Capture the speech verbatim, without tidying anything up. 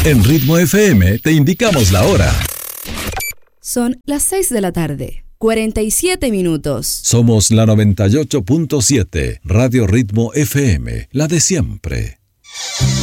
En Ritmo F M te indicamos la hora. Son las seis de la tarde, cuarenta y siete minutos. Somos la noventa y ocho punto siete, Radio Ritmo F M, la de siempre.